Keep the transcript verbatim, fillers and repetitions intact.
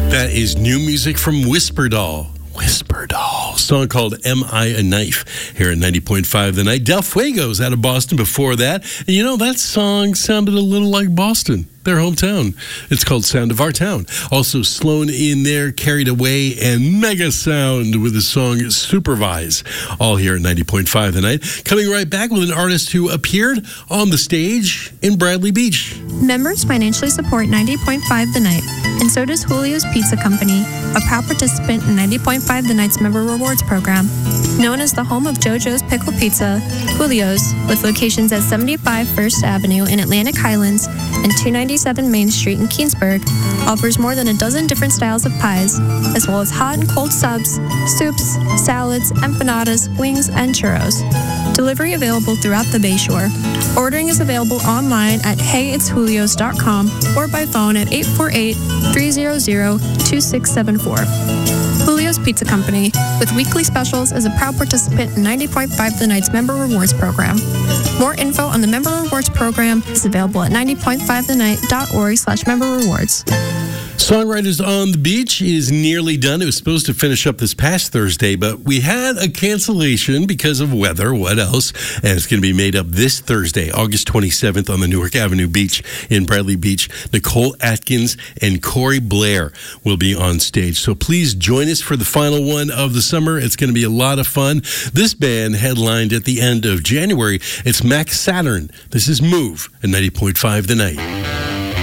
That is new music from Whisper Doll. Whisper Doll. Song called Am I a Knife? Here at ninety point five The Night. Del Fuego's out of Boston before that. And you know, that song sounded a little like Boston, their hometown. It's called Sound of Our Town. Also Sloan in there, Carried Away, and Mega Sound with the song Supervise. All here at ninety point five The Night. Coming right back with an artist who appeared on the stage in Bradley Beach. Members financially support ninety point five The Night, and so does Julio's Pizza Company, a proud participant in ninety point five The Night's Member Rewards Program. Known as the home of JoJo's Pickle Pizza, Julio's, with locations at seventy-five First Avenue in Atlantic Highlands and two ninety-seven Main Street in Keensburg, offers more than a dozen different styles of pies, as well as hot and cold subs, soups, salads, empanadas, wings, and churros. Delivery available throughout the Bayshore. Ordering is available online at hey it's julios dot com or by phone at eight four eight, three hundred, two six seven four. Julio's Pizza Company, with weekly specials, is a proud participant in ninety point five The Night's Member Rewards Program. More info on the Member Rewards Program is available at ninety point five the night dot org slash member rewards. Songwriters on the Beach is nearly done. It was supposed to finish up this past Thursday, but we had a cancellation because of weather. What else? And it's going to be made up this Thursday, August twenty-seventh, on the Newark Avenue Beach in Bradley Beach. Nicole Atkins and Corey Blair will be on stage. So please join us for the final one of the summer. It's going to be a lot of fun. This band headlined at the end of January. It's Max Saturn. This is Move at ninety point five The Night.